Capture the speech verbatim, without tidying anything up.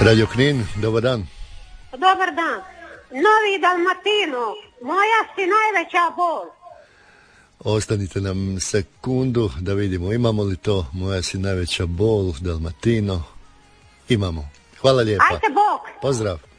Radio Knin, dobar dan. Dobar dan. Novi Dalmatino, moja si najveća bol. Ostanite nam sekundu da vidimo imamo li to. Moja si najveća bol, Dalmatino. Imamo. Hvala lijepa. Ajde Bog. Pozdrav.